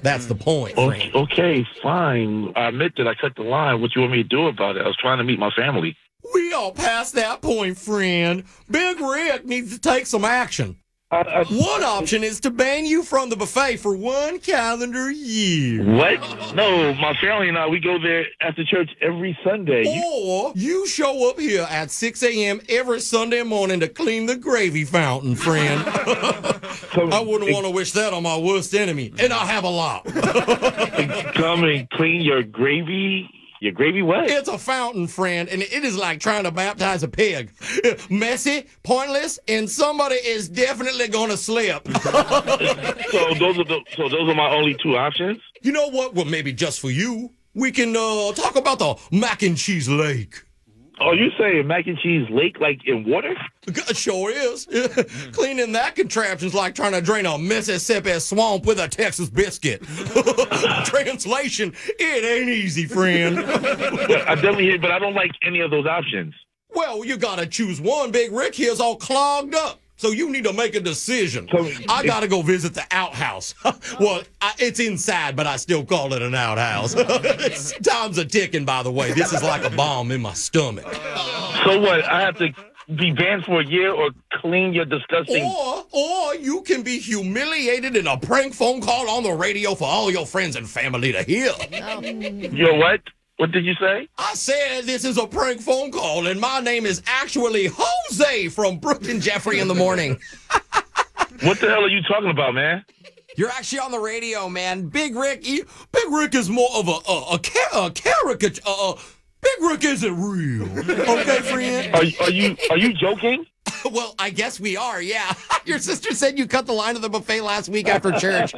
That's the point, Okay, friend. okay, fine. I admit that I cut the line. What you want me to do about it? I was trying to meet my family. We all past that point, friend. Big Rick needs to take some action. One option is to ban you from the buffet for 1 calendar year. What? No, my family and I, we go there after church every Sunday. Or you show up here at 6 a.m. every Sunday morning to clean the gravy fountain, friend. I wouldn't want to wish that on my worst enemy, and I have a lot. Come and clean your gravy. Your gravy what? It's a fountain, friend, and it is like trying to baptize a pig. Messy, pointless, and somebody is definitely going to slip. So those are my only two options? You know what? Well, maybe just for you, we can talk about the mac and cheese lake. Oh, you saying mac and cheese lake like in water? Sure is. Cleaning that contraption's like trying to drain a Mississippi swamp with a Texas biscuit. Translation, it ain't easy, friend. I definitely hear, but I don't like any of those options. Well, you gotta choose one. Big Rick here's all clogged up. So you need to make a decision. So, I gotta go visit the outhouse. Well, it's inside, but I still call it an outhouse. Time's a ticking, by the way. This is like a bomb in my stomach. So what? I have to be banned for a year or clean your disgusting... Or you can be humiliated in a prank phone call on the radio for all your friends and family to hear. Yo, what? What did you say? I said this is a prank phone call, and my name is actually Jose from Brooke and Jeffrey in the Morning. What the hell are you talking about, man? You're actually on the radio, man. Big Rick is more of a caricature. Big Rick isn't real. Okay, friend? Are you joking? Well, I guess we are, yeah. Your sister said you cut the line of the buffet last week after church.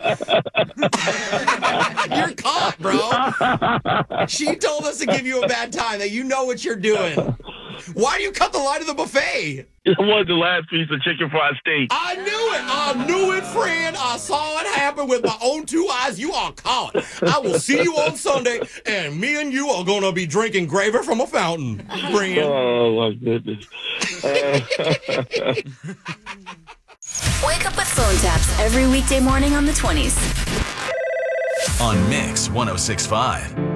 You're caught, bro. She told us to give you a bad time, that you know what you're doing. Why do you cut the line of the buffet? I wanted the last piece of chicken fried steak. I knew it, friend. I saw it happen with my own two eyes. You are caught. I will see you on Sunday, and me and you are going to be drinking gravy from a fountain, friend. Oh, my goodness. Wake up with phone taps every weekday morning on the 20s. On Mix 106.5.